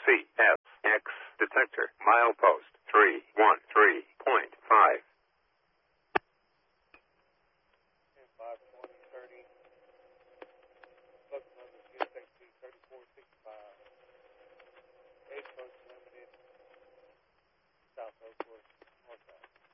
CSX detector, milepost 313.5. 52030. Local number CSXC 3465. Approach limited. South Oakwood, northbound.